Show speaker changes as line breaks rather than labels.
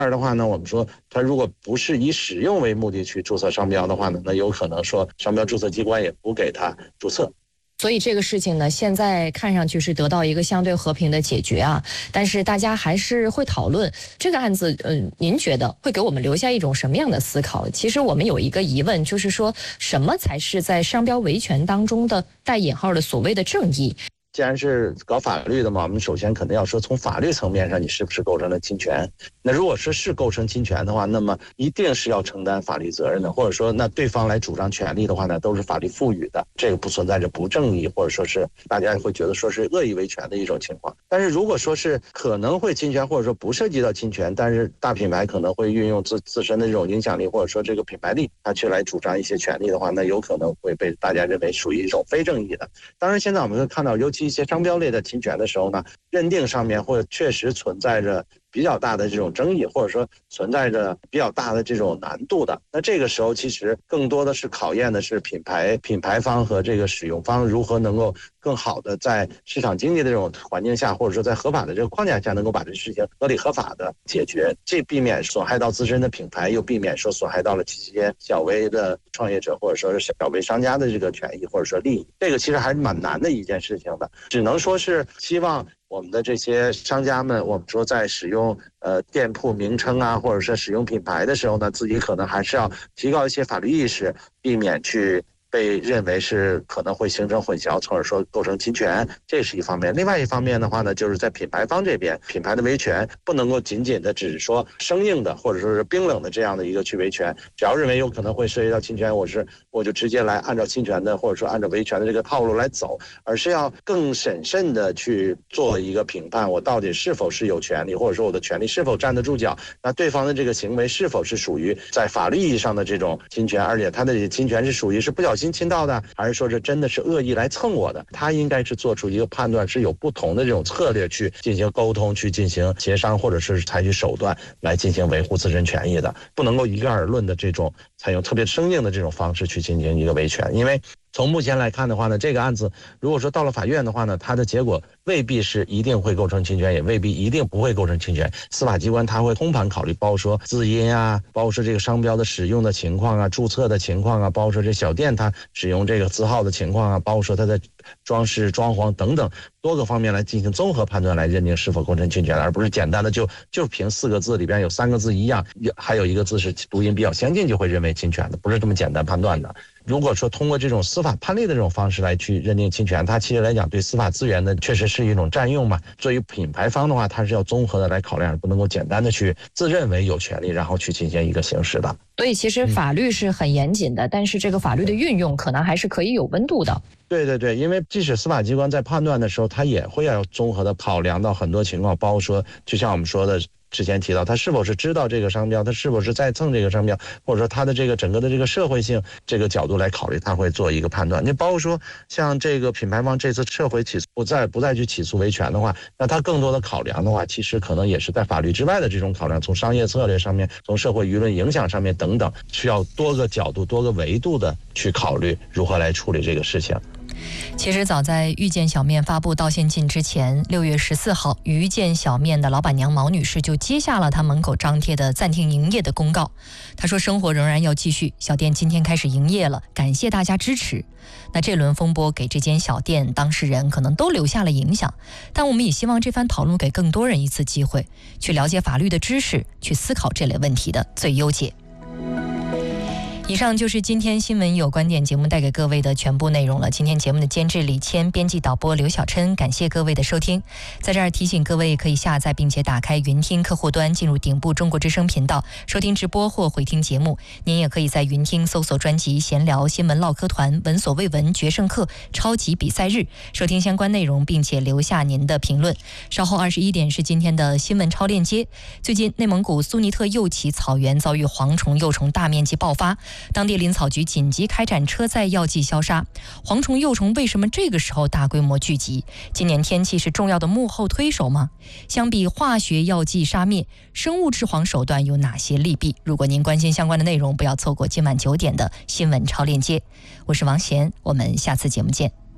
二的话呢，我们说它如果不是以使用为目的去注册商标的话呢，那有可能说商标注册机关也不给它注册。
所以这个事情呢，现在看上去是得到一个相对和平的解决啊，但是大家还是会讨论这个案子。您觉得会给我们留下一种什么样的思考？其实我们有一个疑问，就是说什么才是在商标维权当中的带引号的所谓的正义？
既然是搞法律的嘛，我们首先肯定要说从法律层面上你是不是构成了侵权。那如果说是构成侵权的话，那么一定是要承担法律责任的，或者说那对方来主张权利的话呢，都是法律赋予的，这个不存在着不正义或者说是大家会觉得说是恶意维权的一种情况。但是如果说是可能会侵权或者说不涉及到侵权，但是大品牌可能会运用自身的这种影响力或者说这个品牌力，他去来主张一些权利的话，那有可能会被大家认为属于一种非正义的。当然现在我们会看到，尤其一些商标类的侵权的时候呢，认定上面会确实存在着比较大的这种争议，或者说存在着比较大的这种难度的。那这个时候其实更多的是考验的是品牌方和这个使用方如何能够更好的在市场经济的这种环境下，或者说在合法的这个框架下，能够把这事情合理合法的解决，这避免损害到自身的品牌，又避免说损害到了这些小微的创业者或者说是小微商家的这个权益或者说利益。这个其实还是蛮难的一件事情的，只能说是希望我们的这些商家们，我们说在使用店铺名称啊，或者是使用品牌的时候呢，自己可能还是要提高一些法律意识，避免去被认为是可能会形成混淆，从而说构成侵权，这是一方面。另外一方面的话呢，就是在品牌方这边，品牌的维权不能够仅仅的只是说生硬的或者说是冰冷的这样的一个去维权，只要认为有可能会涉及到侵权，我就直接来按照侵权的或者说按照维权的这个套路来走，而是要更审慎的去做一个评判，我到底是否是有权利，或者说我的权利是否站得住脚，那对方的这个行为是否是属于在法律意义上的这种侵权，而且他的侵权是属于是不小心侵到的，还是说这真的是恶意来蹭我的，他应该是做出一个判断，是有不同的这种策略去进行沟通，去进行协商，或者是采取手段来进行维护自身权益的，不能够一概而论的这种采用特别生硬的这种方式去进行一个维权。因为从目前来看的话呢，这个案子如果说到了法院的话呢，它的结果未必是一定会构成侵权，也未必一定不会构成侵权。司法机关它会通盘考虑，包括说字音啊，包括说这个商标的使用的情况啊，注册的情况啊，包括说这小店它使用这个字号的情况啊，包括说它的装饰装潢等等多个方面来进行综合判断，来认定是否构成侵权，而不是简单的就凭4个字里边有3个字一样，还有1个字是读音比较相近就会认为侵权的，不是这么简单判断的。如果说通过这种司法判例的这种方式来去认定侵权，它其实来讲对司法资源的确实是一种占用嘛。作为品牌方的话，它是要综合的来考量，不能够简单的去自认为有权利然后去进行一个行使的。
所以其实法律是很严谨的，但是这个法律的运用可能还是可以有温度的。
对对对，因为即使司法机关在判断的时候，它也会要综合的考量到很多情况，包括说就像我们说的之前提到，他是否是知道这个商标，他是否是在蹭这个商标，或者说他的这个整个的这个社会性这个角度来考虑，他会做一个判断。你包括说像这个品牌方这次撤回起诉，不再去起诉维权的话，那他更多的考量的话，其实可能也是在法律之外的这种考量，从商业策略上面，从社会舆论影响上面等等，需要多个角度多个维度的去考虑如何来处理这个事情。
其实早在遇见小面发布道歉信之前，6月14号，遇见小面的老板娘毛女士就接下了她门口张贴的暂停营业的公告。她说生活仍然要继续，小店今天开始营业了，感谢大家支持。那这轮风波给这间小店当事人可能都留下了影响，但我们也希望这番讨论给更多人一次机会，去了解法律的知识，去思考这类问题的最优解。以上就是今天新闻有观点节目带给各位的全部内容了。今天节目的监制李谦，编辑导播刘小琛，感谢各位的收听。在这儿提醒各位可以下载并且打开云听客户端，进入顶部中国之声频道收听直播或回听节目。您也可以在云听搜索专辑闲聊、新闻唠嗑团、闻所未闻、决胜课、超级比赛日，收听相关内容并且留下您的评论。稍后21点是今天的新闻超链接。最近内蒙古苏尼特右旗草原遭遇蝗虫幼虫大面积爆发，当地林草局紧急开展车载药剂消杀。蝗虫幼虫为什么这个时候大规模聚集？今年天气是重要的幕后推手吗？相比化学药剂杀灭，生物制蝗手段有哪些利弊？如果您关心相关的内容，不要错过今晚9点的新闻超链接。我是王贤，我们下次节目见。